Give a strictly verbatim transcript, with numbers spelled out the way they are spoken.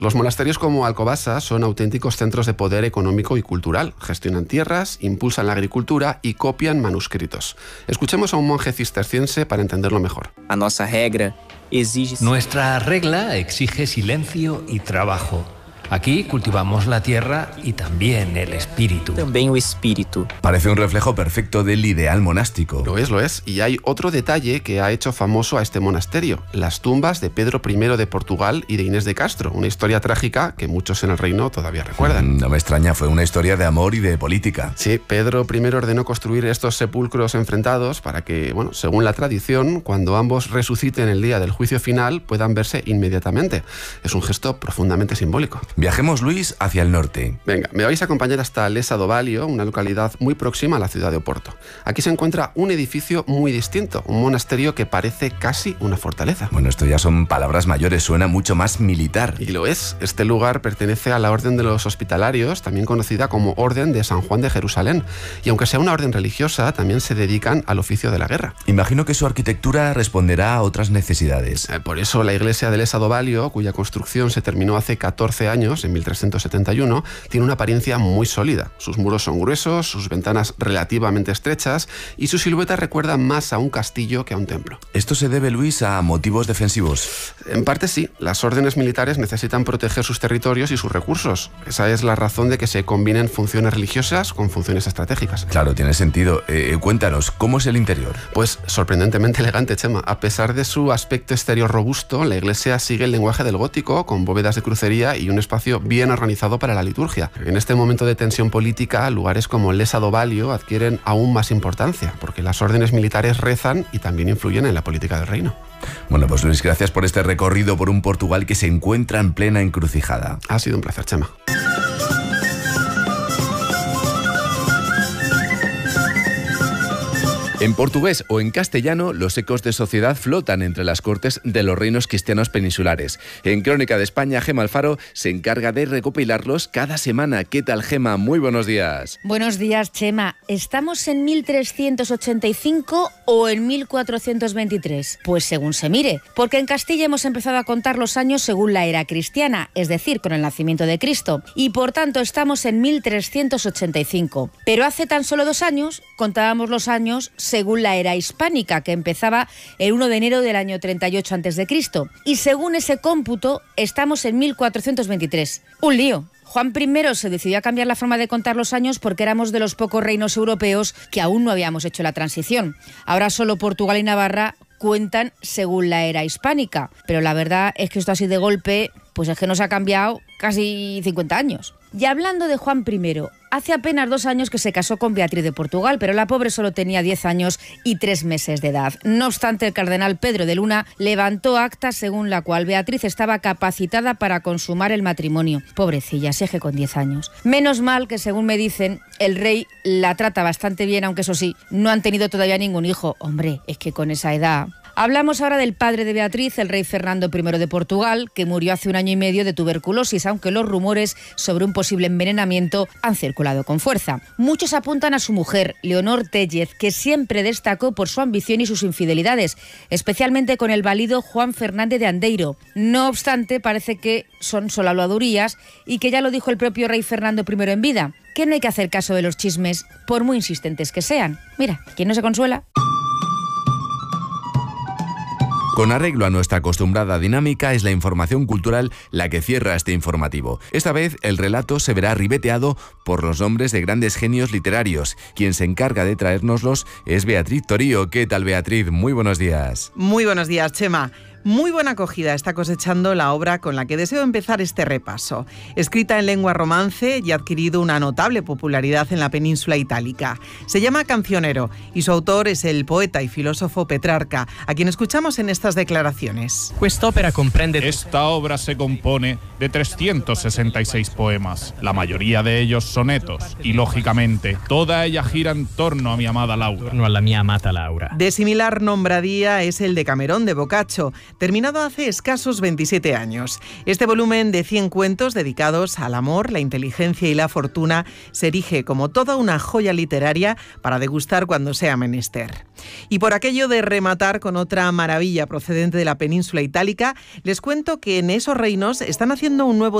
Los monasterios como Alcobaça son auténticos centros de poder económico y cultural. Gestionan tierras, impulsan la agricultura y copian manuscritos. Escuchemos a un monje cisterciense para entenderlo mejor. A nuestra regla exige... Nuestra regla exige silencio y trabajo. Aquí cultivamos la tierra y también el espíritu. También el espíritu. Parece un reflejo perfecto del ideal monástico. Lo es, lo es. Y hay otro detalle que ha hecho famoso a este monasterio. Las tumbas de Pedro primero de Portugal y de Inés de Castro. Una historia trágica que muchos en el reino todavía recuerdan. No me extraña, fue una historia de amor y de política. Sí, Pedro primero ordenó construir estos sepulcros enfrentados para que, bueno, según la tradición, cuando ambos resuciten el día del juicio final, puedan verse inmediatamente. Es un gesto profundamente simbólico. Viajemos, Luis, hacia el norte. Venga, me vais a acompañar hasta Lessa do Valio, una localidad muy próxima a la ciudad de Oporto. Aquí se encuentra un edificio muy distinto, un monasterio que parece casi una fortaleza. Bueno, esto ya son palabras mayores, suena mucho más militar. Y lo es. Este lugar pertenece a la Orden de los Hospitalarios, también conocida como Orden de San Juan de Jerusalén. Y aunque sea una orden religiosa, también se dedican al oficio de la guerra. Imagino que su arquitectura responderá a otras necesidades. Eh, por eso la iglesia de Lessa do Valio, cuya construcción se terminó hace catorce años, en mil trescientos setenta y uno, tiene una apariencia muy sólida. Sus muros son gruesos, sus ventanas relativamente estrechas y su silueta recuerda más a un castillo que a un templo. ¿Esto se debe, Luis, a motivos defensivos? En parte sí. Las órdenes militares necesitan proteger sus territorios y sus recursos. Esa es la razón de que se combinen funciones religiosas con funciones estratégicas. Claro, tiene sentido. Eh, cuéntanos, ¿cómo es el interior? Pues sorprendentemente elegante, Chema. A pesar de su aspecto exterior robusto, la iglesia sigue el lenguaje del gótico, con bóvedas de crucería y un espacio bien organizado para la liturgia. En este momento de tensión política, lugares como Lessa do Valio adquieren aún más importancia, porque las órdenes militares rezan y también influyen en la política del reino. Bueno, pues Luis, gracias por este recorrido por un Portugal que se encuentra en plena encrucijada. Ha sido un placer, Chema. En portugués o en castellano, los ecos de sociedad flotan entre las cortes de los reinos cristianos peninsulares. En Crónica de España, Gema Alfaro se encarga de recopilarlos cada semana. ¿Qué tal, Gema? Muy buenos días. Buenos días, Chema. ¿Estamos en mil trescientos ochenta y cinco o en mil cuatrocientos veintitrés? Pues según se mire, porque en Castilla hemos empezado a contar los años según la era cristiana, es decir, con el nacimiento de Cristo, y por tanto estamos en mil trescientos ochenta y cinco. Pero hace tan solo dos años contábamos los años según la era hispánica, que empezaba el primero de enero del año treinta y ocho antes de Cristo. Y según ese cómputo, estamos en mil cuatrocientos veintitrés. Un lío. Juan primero se decidió a cambiar la forma de contar los años porque éramos de los pocos reinos europeos que aún no habíamos hecho la transición. Ahora solo Portugal y Navarra cuentan según la era hispánica. Pero la verdad es que esto así de golpe, pues es que nos ha cambiado casi cincuenta años. Y hablando de Juan primero, hace apenas dos años que se casó con Beatriz de Portugal, pero la pobre solo tenía diez años y tres meses de edad. No obstante, el cardenal Pedro de Luna levantó acta según la cual Beatriz estaba capacitada para consumar el matrimonio. Pobrecilla, si es que con diez años. Menos mal que, según me dicen, el rey la trata bastante bien, aunque eso sí, no han tenido todavía ningún hijo. Hombre, es que con esa edad... Hablamos ahora del padre de Beatriz, el rey Fernando primero de Portugal, que murió hace un año y medio de tuberculosis, aunque los rumores sobre un posible envenenamiento han circulado con fuerza. Muchos apuntan a su mujer, Leonor Téllez, que siempre destacó por su ambición y sus infidelidades, especialmente con el válido Juan Fernández de Andeiro. No obstante, parece que son solo habladurías y que ya lo dijo el propio rey Fernando primero en vida, que no hay que hacer caso de los chismes, por muy insistentes que sean. Mira, ¿quién no se consuela? Con arreglo a nuestra acostumbrada dinámica, es la información cultural la que cierra este informativo. Esta vez el relato se verá ribeteado por los nombres de grandes genios literarios. Quien se encarga de traérnoslos es Beatriz Torío. ¿Qué tal, Beatriz? Muy buenos días. Muy buenos días, Chema. Muy buena acogida está cosechando la obra con la que deseo empezar este repaso. Escrita en lengua romance y ha adquirido una notable popularidad en la península itálica. Se llama Cancionero y su autor es el poeta y filósofo Petrarca, a quien escuchamos en estas declaraciones. Esta obra comprende... Esta obra se compone de trescientos sesenta y seis poemas, la mayoría de ellos sonetos, y lógicamente toda ella gira en torno a mi amada Laura. No a la mia amata Laura. De similar nombradía es el Decamerón de Boccaccio, terminado hace escasos veintisiete años. Este volumen de cien cuentos dedicados al amor, la inteligencia y la fortuna se erige como toda una joya literaria para degustar cuando sea menester. Y por aquello de rematar con otra maravilla procedente de la península itálica, les cuento que en esos reinos están haciendo un nuevo